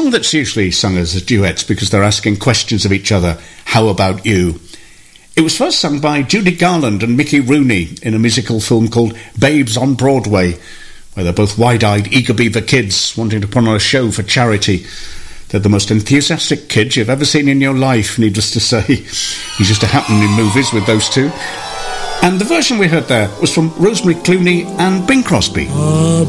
song that's usually sung as duets because they're asking questions of each other. How about you? It was first sung by Judy Garland and Mickey Rooney in a musical film called Babes on Broadway, where they're both wide-eyed, eager beaver kids wanting to put on a show for charity. They're the most enthusiastic kids you've ever seen in your life, needless to say. You used to happen in movies with those two. And the version we heard there was from Rosemary Clooney and Bing Crosby.